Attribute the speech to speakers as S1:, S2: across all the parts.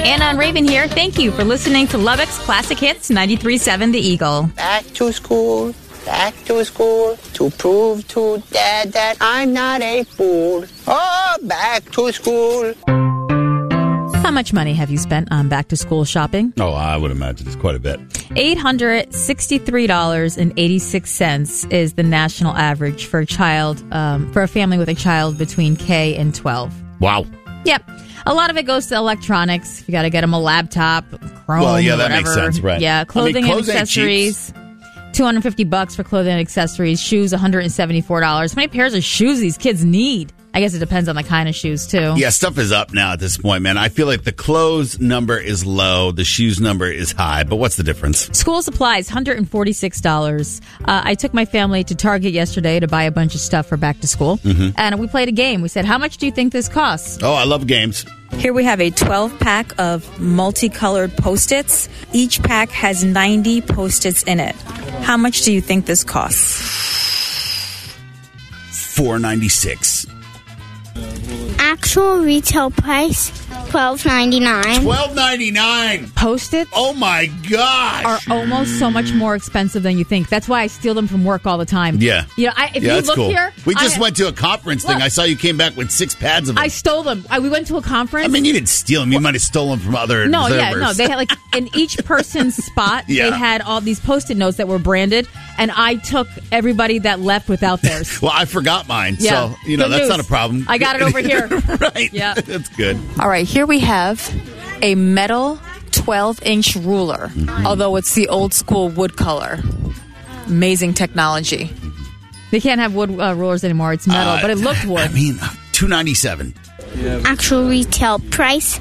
S1: Anna and Raven here. Thank you for listening to Lubbock's Classic Hits 93.7 The Eagle.
S2: Back to school to prove to Dad that I'm not a fool. Oh, back to school.
S1: How much money have you spent on back-to-school shopping?
S3: Oh, I would imagine it's quite a bit.
S1: $863.86 is the national average for a child, for a family with a child between K and 12.
S3: Wow.
S1: Yep. A lot of it goes to electronics. You got to get them a laptop, Chrome,
S3: Well, yeah, that
S1: whatever.
S3: makes sense, right.
S1: Yeah, clothing and
S3: clothes ain't
S1: accessories. $250 for clothing and accessories. Shoes, $174. How many pairs of shoes these kids need? I guess it depends on the kind of shoes, too.
S3: Yeah, stuff is up now at this point, man. I feel like the clothes number is low, the shoes number is high, but what's the difference?
S1: School supplies, $146. I took my family to Target yesterday to buy a bunch of stuff for back to school, and we played a game. We said, how much do you think this costs?
S3: Oh, I love games.
S4: Here we have a 12-pack of multicolored Post-its. Each pack has 90 Post-its in it. How much do you think this costs?
S3: $4.96.
S5: Actual retail price, $12.99.
S3: $12.99.
S1: Post-its
S3: Oh my gosh.
S1: are almost so much more expensive than you think. That's why I steal them from work all the time.
S3: Yeah.
S1: You know, if you
S3: that's
S1: look
S3: cool.
S1: here,
S3: We just went to a conference thing.
S1: Look.
S3: I saw you came back with 6 pads of them.
S1: I stole them. We went to a conference.
S3: I mean, you didn't steal them. You might have stolen from other
S1: No,
S3: observers.
S1: yeah, no. They had like in each person's spot,
S3: Yeah.
S1: they had all these Post-it notes that were branded, and I took everybody that left without theirs.
S3: Well, I forgot mine,
S1: Yeah.
S3: so, you know,
S1: Good
S3: that's
S1: news.
S3: not a problem.
S1: I got it over here.
S3: Right.
S1: Yeah.
S3: That's good.
S4: All right, here we have a metal 12-inch ruler, although it's the old-school wood color. Amazing technology.
S1: They can't have wood rulers anymore. It's metal, but it looked wood.
S3: I mean, $2.97.
S5: Actual retail price,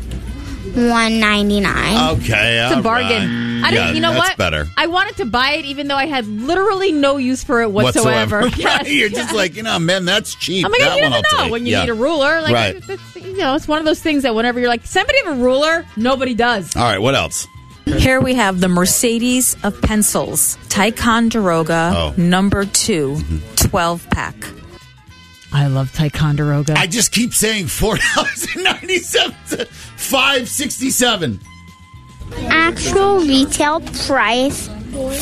S5: $1.99.
S3: Okay,
S1: It's a bargain. I didn't. You know
S3: that's
S1: what?
S3: better.
S1: I wanted to buy it, even though I had literally no use for it whatsoever.
S3: Right.
S1: Yes.
S3: You're just like, man, that's cheap.
S1: Oh my God,
S3: that
S1: you
S3: one
S1: never
S3: I'll
S1: know
S3: take.
S1: when you
S3: Yeah.
S1: need a ruler. Like,
S3: Right.
S1: it's one of those things that whenever you're like, somebody have a ruler, nobody does.
S3: All right, what else?
S4: Here we have the Mercedes of pencils, Ticonderoga number 2, 12-pack.
S1: I love Ticonderoga.
S3: I just keep saying $4.97, $5.67.
S5: Actual retail price,